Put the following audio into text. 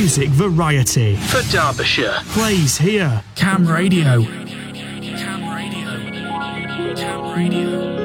music variety for Derbyshire plays here. Cam Radio. Cam Radio. Cam Radio.